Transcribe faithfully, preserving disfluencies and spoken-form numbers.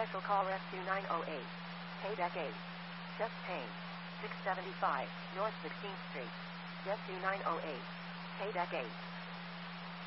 Special call Rescue nine oh eight. K-Deck eight. Chest pain. six seventy-five, North sixteenth Street. Rescue nine oh eight. K-Deck eight.